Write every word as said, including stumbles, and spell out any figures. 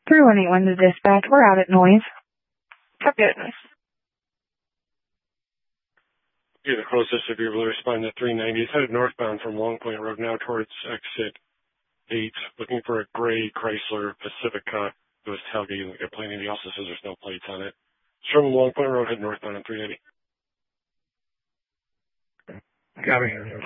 three one eight one to dispatch. We're out at noise. Copy at noise. Be the closest if you're able to respond to three ninety. It's headed northbound from Long Point Road now towards exit eight, looking for a gray Chrysler Pacifica. It was tailgating like a plane. He also says there's no plates on it. It's from Long Point Road, heading northbound on three ninety. Copy.